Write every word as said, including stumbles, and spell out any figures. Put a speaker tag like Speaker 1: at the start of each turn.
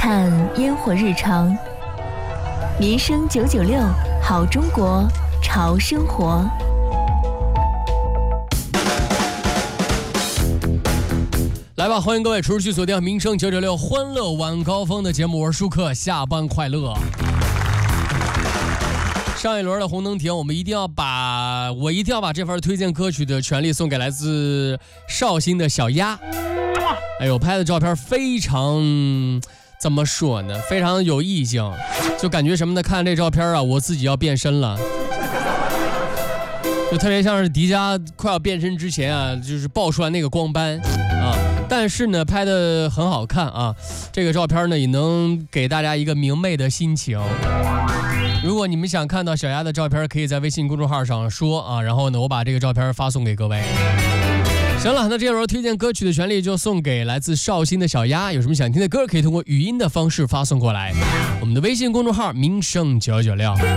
Speaker 1: 看烟火日常，民生九九六，好中国，潮生活。
Speaker 2: 来吧，欢迎各位持续锁定民生九九六欢乐晚高峰的节目，我是舒克，下班快乐。上一轮的红灯停，我们一定要把我一定要把这份推荐歌曲的权利送给来自绍兴的小鸭。哎呦，拍的照片非常怎么说呢，非常有意境，就感觉什么呢，看这照片啊，我自己要变身了，就特别像是迪迦快要变身之前啊，就是爆出来那个光斑啊。但是呢，拍的很好看啊，这个照片呢也能给大家一个明媚的心情。如果你们想看到小鸭的照片，可以在微信公众号上说啊，然后呢，我把这个照片发送给各位。行了，那这轮推荐歌曲的权利就送给来自绍兴的小鸭，有什么想听的歌，可以通过语音的方式发送过来。我们的微信公众号民生九九六。